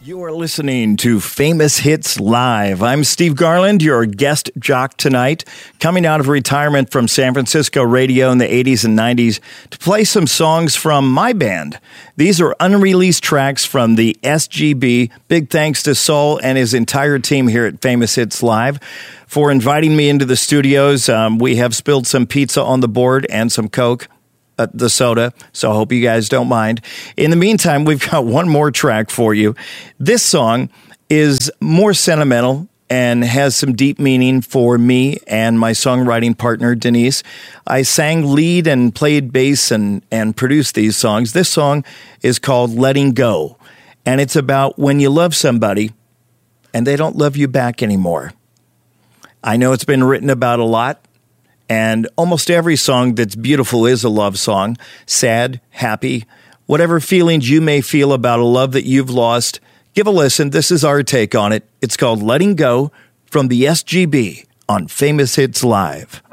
You are listening to Famous Hits Live. I'm Steve Garland, your guest jock tonight, coming out of retirement from San Francisco radio in the 80s and 90s to play some songs from my band. These are unreleased tracks from the SGB. Big thanks to Saul and his entire team here at Famous Hits Live for inviting me into the studios. We have spilled some pizza on the board and some Coke. The soda, so I hope you guys don't mind. In the meantime, we've got one more track for you. This song is more sentimental and has some deep meaning for me and my songwriting partner, Denise. I sang lead and played bass and produced these songs. This song is called Letting Go, and it's about when you love somebody and they don't love you back anymore. I know it's been written about a lot. And almost every song that's beautiful is a love song, sad, happy, whatever feelings you may feel about a love that you've lost, give a listen. This is our take on it. It's called Letting Go from the SGB on Famous Hits Live.